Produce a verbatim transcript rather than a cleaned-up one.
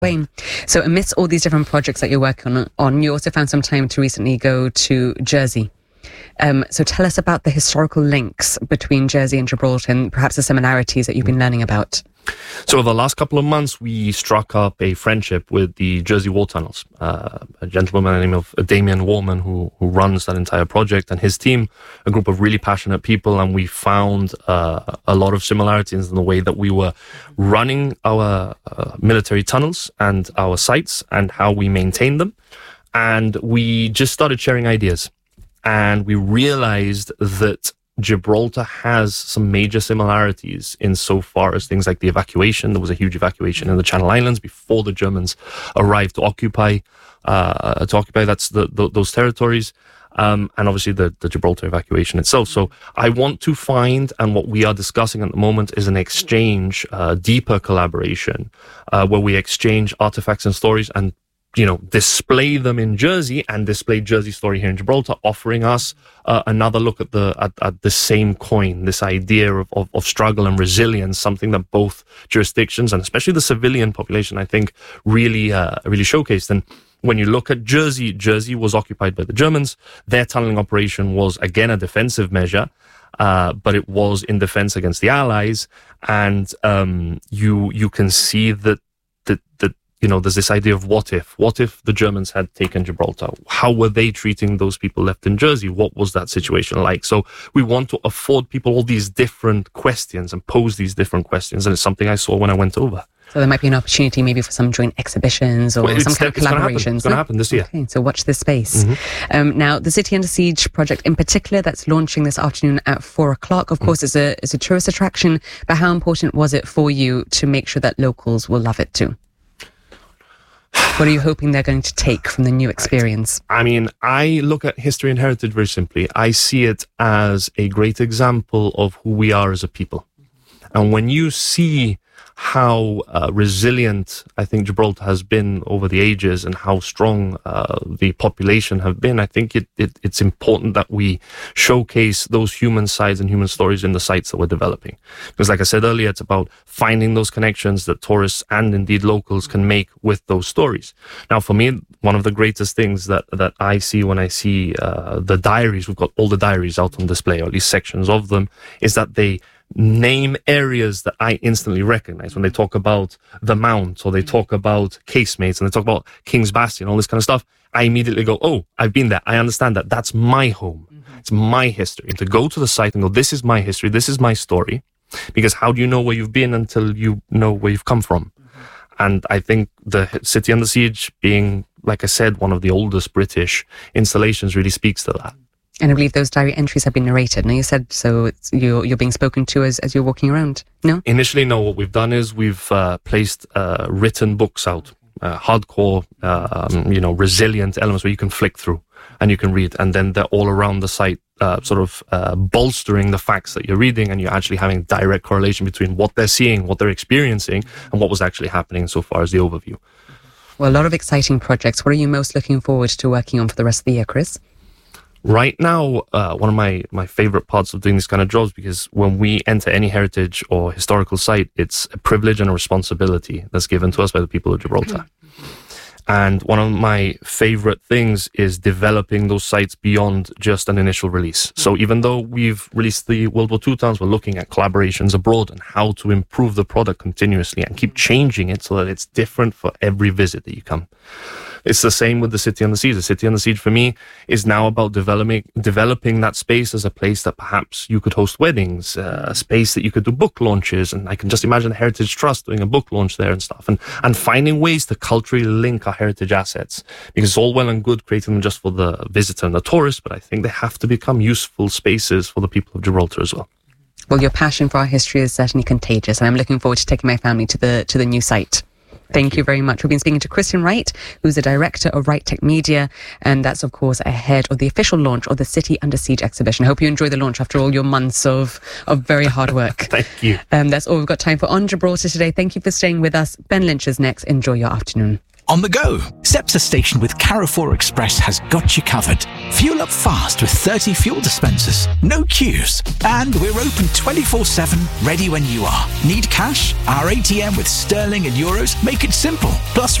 Wayne, so amidst all these different projects that you're working on, on you also found some time to recently go to Jersey. Um, so tell us about the historical links between Jersey and Gibraltar and perhaps the similarities that you've been learning about. So over the last couple of months, we struck up a friendship with the Jersey Wall Tunnels, uh, a gentleman by the name of Damien Warman, who, who runs that entire project, and his team, a group of really passionate people. And we found uh, a lot of similarities in the way that we were running our uh, military tunnels and our sites and how we maintain them. And we just started sharing ideas. And we realized that Gibraltar has some major similarities in so far as things like the evacuation. There was a huge evacuation in the Channel Islands before the Germans arrived to occupy uh, to occupy that's the, the, those territories, um, and obviously the, the Gibraltar evacuation itself. So I want to find, and what we are discussing at the moment is an exchange, uh, deeper collaboration, uh, where we exchange artifacts and stories and you know, display them in Jersey and display Jersey story here in Gibraltar, offering us uh, another look at the at, at the same coin, this idea of, of, of struggle and resilience, something that both jurisdictions and especially the civilian population, I think, really uh, really showcased. And when you look at Jersey, Jersey was occupied by the Germans. Their tunneling operation was, again, a defensive measure, uh, but it was in defense against the Allies. And um, you you can see that that that. You know, there's this idea of what if? What if the Germans had taken Gibraltar? How were they treating those people left in Jersey? What was that situation like? So we want to afford people all these different questions and pose these different questions. And it's something I saw when I went over. So there might be an opportunity maybe for some joint exhibitions or well, some kind of collaborations. It's going to happen this year. Okay, so watch this space. Mm-hmm. Um, now, the City Under Siege project in particular, that's launching this afternoon at four o'clock. Of course, mm-hmm. it's a it's a tourist attraction, but how important was it for you to make sure that locals will love it too? What are you hoping they're going to take from the new experience? I mean, I look at history and heritage very simply. I see it as a great example of who we are as a people. And when you see how uh, resilient I think Gibraltar has been over the ages and how strong uh, the population have been, I think it, it, it's important that we showcase those human sides and human stories in the sites that we're developing. Because like I said earlier, it's about finding those connections that tourists and indeed locals can make with those stories. Now, for me, one of the greatest things that, that I see when I see uh, the diaries, we've got all the diaries out on display, or at least sections of them, is that they name areas that I instantly recognize. When they talk about the Mount, or they talk about casemates, and they talk about King's Bastion, all this kind of stuff, I immediately go, oh, I've been there. I understand that. That's my home. Mm-hmm. It's my history. And to go to the site and go, this is my history, this is my story. Because how do you know where you've been until you know where you've come from? Mm-hmm. And I think the City Under Siege, being, like I said, one of the oldest British installations, really speaks to that. And I believe those diary entries have been narrated. Now, you said so it's, you're, you're being spoken to as, as you're walking around, no? Initially, no. What we've done is we've uh, placed uh, written books out, uh, hardcore, uh, um, you know, resilient elements where you can flick through and you can read. And then they're all around the site, uh, sort of uh, bolstering the facts that you're reading, and you're actually having direct correlation between what they're seeing, what they're experiencing, and what was actually happening so far as the overview. Well, a lot of exciting projects. What are you most looking forward to working on for the rest of the year, Chris? Right now, uh, one of my, my favorite parts of doing these kind of jobs, because when we enter any heritage or historical site, it's a privilege and a responsibility that's given to us by the people of Gibraltar. And one of my favorite things is developing those sites beyond just an initial release. So even though we've released the World War Two towns, we're looking at collaborations abroad and how to improve the product continuously and keep changing it so that it's different for every visit that you come. It's the same with the City Under Siege. The City Under Siege, for me, is now about developing developing that space as a place that perhaps you could host weddings, uh, a space that you could do book launches. And I can just imagine the Heritage Trust doing a book launch there and stuff. And, and finding ways to culturally link our heritage assets. Because it's all well and good creating them just for the visitor and the tourist, but I think they have to become useful spaces for the people of Gibraltar as well. Well, your passion for our history is certainly contagious, and I'm looking forward to taking my family to the to the new site. Thank, Thank you. you very much. We've been speaking to Christian Wright, who's the director of Wright Tech Media, and that's, of course, ahead of the official launch of the City Under Siege exhibition. I hope you enjoy the launch after all your months of, of very hard work. Thank you. Um, that's all we've got time for on Gibraltar today. Thank you for staying with us. Ben Lynch is next. Enjoy your afternoon. on the go. Cepsa Station with Carrefour Express has got you covered. Fuel up fast with thirty fuel dispensers, no queues. And we're open twenty-four seven, ready when you are. Need cash? Our A T M with sterling and euros make it simple. Plus